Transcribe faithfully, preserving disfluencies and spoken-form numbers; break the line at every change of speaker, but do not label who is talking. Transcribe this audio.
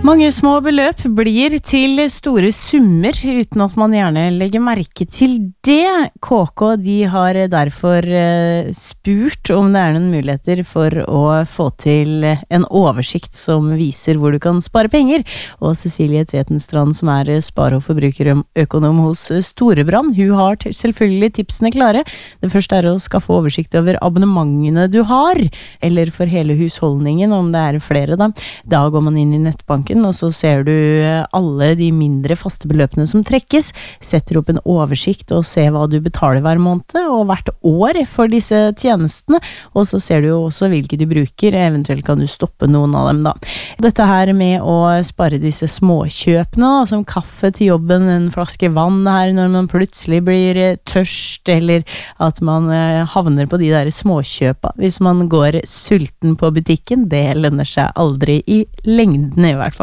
Mange små beløp blir til store summer uten at man gjerne legger merke til det. K K de har derfor spurt om det er noen muligheter for å få til en oversikt som viser hvor du kan spare penger. Og Cecilie Tvetenstrand, som er spare- og forbrukerøkonom hos Storebrand, hun har selvfølgelig tipsene klare. Det første er å skaffe oversikt over abonnementene du har, eller for hele husholdningen, om det er flere da. Da går man inn i nettbanken, og så ser du alle de mindre faste beløpene som trekkes, setter opp en oversikt og ser hva du betaler hver måned og hvert år for disse tjenestene, og så ser du jo også hvilke du bruker, eventuelt kan du stoppe noen av dem da. Dette her med å spare disse småkjøpene, da, som kaffe til jobben, en flaske vann her når man plutselig blir tørst, eller at man havner på de der småkjøpa hvis man går sulten på butikken, det lønner seg aldri i lengden i hvert fall.